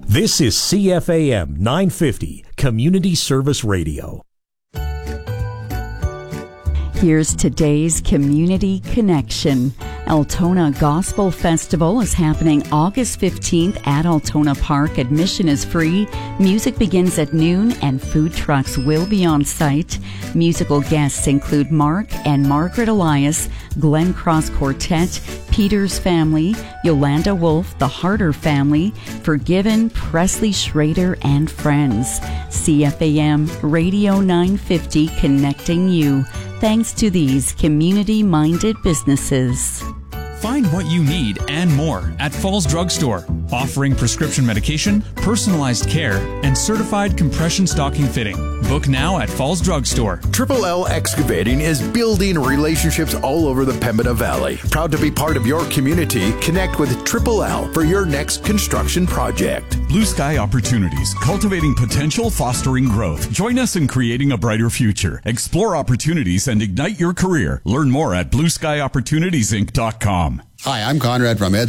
This is CFAM 950, Community Service Radio. Here's today's Community Connection. Altona Gospel Festival is happening August 15th at Altona Park. Admission is free. Music begins at noon and food trucks will be on site. Musical guests include Mark and Margaret Elias, Glen Cross Quartet, Peter's Family, Yolanda Wolf, the Harder Family, Forgiven, Presley Schrader, and Friends. CFAM Radio 950 connecting you. Thanks to these community-minded businesses. Find what you need and more at Falls Drug Store, offering prescription medication, personalized care, and certified compression stocking fitting. Book now at Falls Drug Store. Triple L Excavating is building relationships all over the Pembina Valley. Proud to be part of your community. Connect with Triple L for your next construction project. Blue Sky Opportunities, cultivating potential, fostering growth. Join us in creating a brighter future. Explore opportunities and ignite your career. Learn more at BlueSkyOpportunitiesInc.com. Hi, I'm Conrad from Ed